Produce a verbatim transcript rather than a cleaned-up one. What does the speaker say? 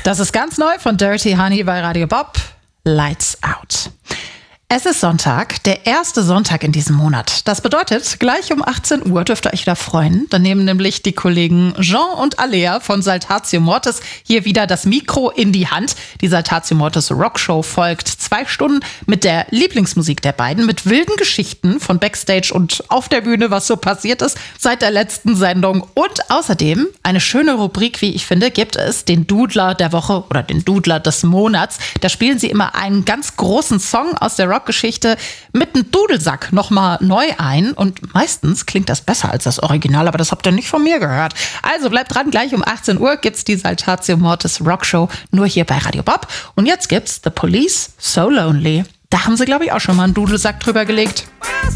Das ist ganz neu von Dirty Honey bei Radio Bob. Lights Out. Es ist Sonntag, der erste Sonntag in diesem Monat. Das bedeutet, gleich um achtzehn Uhr dürft ihr euch wieder freuen. Dann nehmen nämlich die Kollegen Jean und Alea von Saltatio Mortis hier wieder das Mikro in die Hand. Die Saltatio Mortis Rockshow folgt zwei Stunden mit der Lieblingsmusik der beiden, mit wilden Geschichten von Backstage und auf der Bühne, was so passiert ist seit der letzten Sendung. Und außerdem eine schöne Rubrik, wie ich finde, gibt es den Dudler der Woche oder den Dudler des Monats. Da spielen sie immer einen ganz großen Song aus der Rockgeschichte mit einem Dudelsack nochmal neu ein und meistens klingt das besser als das Original, aber das habt ihr nicht von mir gehört. Also bleibt dran, gleich um achtzehn Uhr gibt's die Saltatio Mortis Rockshow nur hier bei Radio Bob und jetzt gibt's The Police, So Lonely. Da haben sie, glaube ich, auch schon mal einen Dudelsack drüber gelegt.